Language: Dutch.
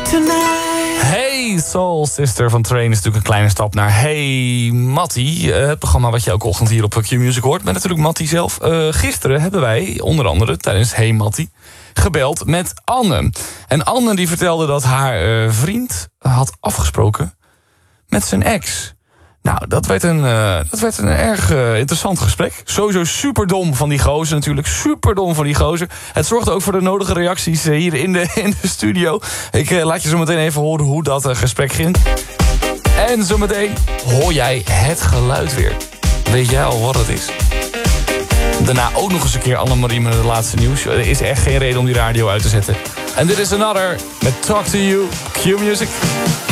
Hey Soul Sister van Train is natuurlijk een kleine stap naar Hey Mattie. Het programma wat je elke ochtend hier op Q-Music hoort. Met natuurlijk Mattie zelf. Gisteren hebben wij, onder andere tijdens Hey Mattie, gebeld met Anne. En Anne die vertelde dat haar vriend had afgesproken met zijn ex. Nou, dat werd een erg interessant gesprek. Sowieso superdom van die gozer natuurlijk. Superdom van die gozer. Het zorgde ook voor de nodige reacties hier in de studio. Ik laat je zo meteen even horen hoe dat gesprek ging. En zometeen hoor jij het geluid weer. Weet jij al wat het is? Daarna ook nog eens een keer Annemarie met het laatste nieuws. Er is echt geen reden om die radio uit te zetten. En dit is Another met Talk to You, Q-Music.